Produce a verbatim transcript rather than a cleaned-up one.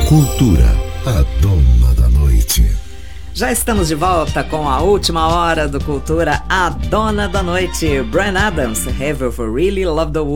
Cultura, a dona da noite. Já estamos de volta com a última hora do Cultura, a dona da noite. Bryan Adams, Have You For Really Loved the World?